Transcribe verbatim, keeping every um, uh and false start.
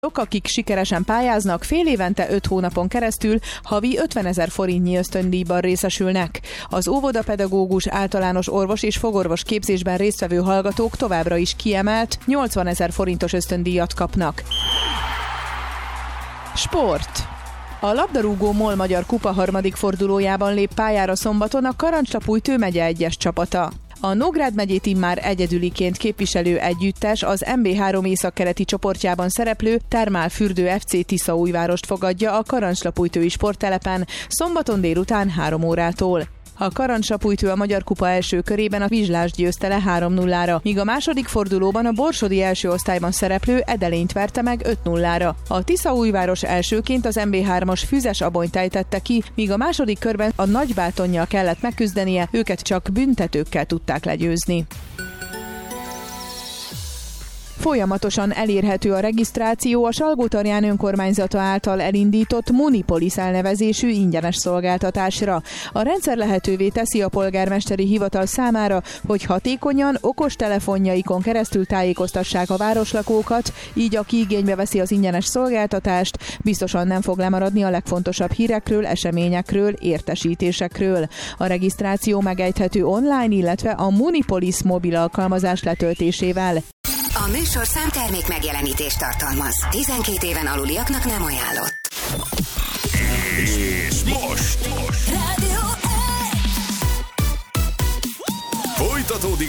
Akik sikeresen pályáznak, fél évente öt hónapon keresztül havi ötvenezer forintnyi ösztöndíjban részesülnek. Az óvodapedagógus, általános orvos és fogorvos képzésben résztvevő hallgatók továbbra is kiemelt nyolcvanezer forintos ösztöndíjat kapnak. Sport. A labdarúgó MOL Magyar Kupa harmadik fordulójában lép pályára szombaton a Karancstapújtő megye egyes csapata. A Nógrád megyét immár egyedüliként képviselő együttes az em bé három északkeleti csoportjában szereplő Termálfürdő ef cé Tiszaújvárost fogadja a Karancstapújtői sporttelepen szombaton délután három órától. A Karancstapújtő a Magyar Kupa első körében a Vizslást győzte le három nullára, míg a második fordulóban a borsodi első osztályban szereplő Edelényt verte meg öt nullára. A Tiszaújváros elsőként az em bé hármas Füzes Abonyt ejtette ki, míg a második körben a Nagybátonnyal kellett megküzdenie, őket csak büntetőkkel tudták legyőzni. Folyamatosan elérhető a regisztráció a Salgótarján önkormányzata által elindított Munipolis elnevezésű ingyenes szolgáltatásra. A rendszer lehetővé teszi a polgármesteri hivatal számára, hogy hatékonyan okostelefonjaikon keresztül tájékoztassák a városlakókat, így aki igénybe veszi az ingyenes szolgáltatást, biztosan nem fog lemaradni a legfontosabb hírekről, eseményekről, értesítésekről. A regisztráció megejthető online, illetve a Munipolis mobil alkalmazás letöltésével. A műsorszám termék megjelenítést tartalmaz. tizenkét éven aluliaknak nem ajánlott. És most, most. Rádió folytatódik